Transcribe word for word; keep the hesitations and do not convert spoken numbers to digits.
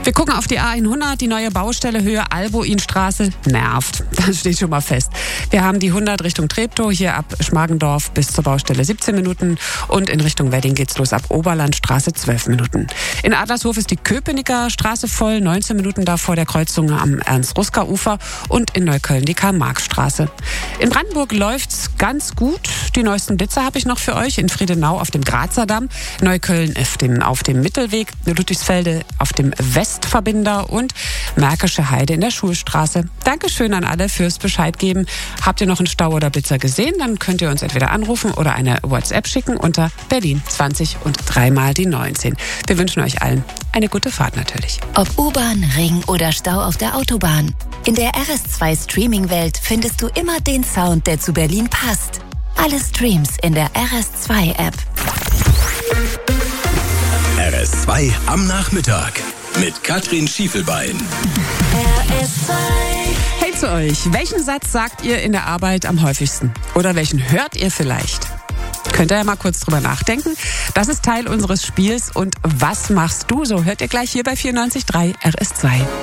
Wir gucken auf die A hundert, die neue Baustelle Höhe Albuinstraße nervt. Das steht schon mal fest. Wir haben die hundert Richtung Treptow, hier ab Schmargendorf bis zur Baustelle siebzehn Minuten und in Richtung Wedding geht's los ab Oberlandstraße zwölf Minuten. In Adlershof ist die Köpenicker Straße voll, neunzehn Minuten da vor der Kreuzung am Ernst-Ruska-Ufer und in Neukölln die Karl-Marx-Straße. In Brandenburg läuft's ganz gut. Die neuesten Blitzer habe ich noch für euch. In Friedenau auf dem Grazer Damm, Neukölln auf dem, auf dem Mittelweg, Ludwigsfelde auf dem Westverbinder und Märkische Heide in der Schulstraße. Dankeschön an alle fürs Bescheid geben. Habt ihr noch einen Stau oder Blitzer gesehen? Dann könnt ihr uns entweder anrufen oder eine WhatsApp schicken unter Berlin zwanzig und dreimal die neunzehn. Wir wünschen euch allen eine gute Fahrt natürlich. Ob U-Bahn, Ring oder Stau auf der Autobahn. In der R S zwei Streaming-Welt findest du immer den Sound, der zu Berlin passt. Alle Streams in der R S zwei App. R S zwei am Nachmittag mit Katrin Schiefelbein. R S zwei. Hey zu euch, welchen Satz sagt ihr in der Arbeit am häufigsten? Oder welchen hört ihr vielleicht? Könnt ihr ja mal kurz drüber nachdenken. Das ist Teil unseres Spiels. Und was machst du so? Hört ihr gleich hier bei vierundneunzig Komma drei R S zwei.